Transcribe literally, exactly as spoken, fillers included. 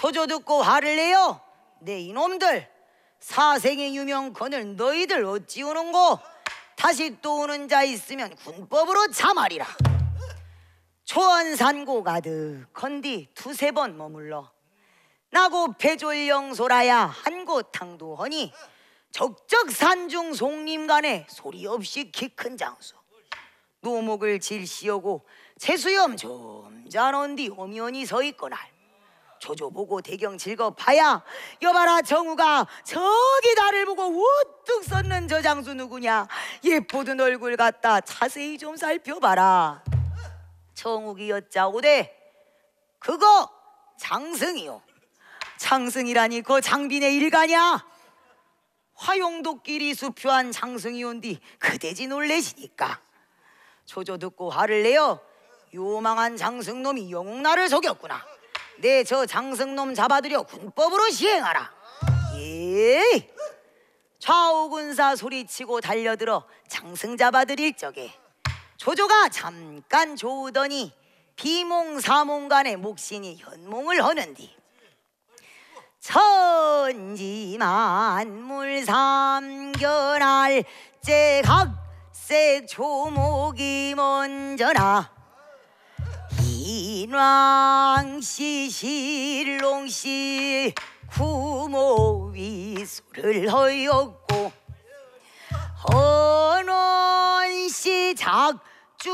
조조 듣고 화를 내요. 네 이놈들, 사생의 유명건을 너희들 어찌 오는고? 다시 또 오는 자 있으면 군법으로 참아리라. 초원산고 가득 건디 두세 번 머물러 나고 배졸영소라야 한 곳 탕도하니 적적 산중 송림간에 소리 없이 키 큰 장수 노목을 질시하고 채수염 좀 자놓은 뒤 오면이 서 있거날 조조 보고 대경 즐거봐야 여봐라 정우가 저기 나를 보고 우뚝 섰는 저 장수 누구냐 예쁘던 얼굴 갖다 자세히 좀 살펴봐라. 정욱이 여짜오되 그거 장승이요. 장승이라니 그 장빈의 일가냐? 화용도끼리 수표한 장승이 온뒤 그대지 놀래시니까. 조조 듣고 화를 내어 요망한 장승놈이 영웅 나를 속였구나. 내 저 장승놈 잡아들여 군법으로 시행하라. 예. 좌우군사 소리치고 달려들어 장승 잡아들일 적에 조조가 잠깐 좋으더니 비몽사몽간에 목신이 현몽을 하는디 천지만물 삼견할 제각색 조목이 먼저나 인왕씨 실롱씨 구모위소를 하였고 헌원씨 작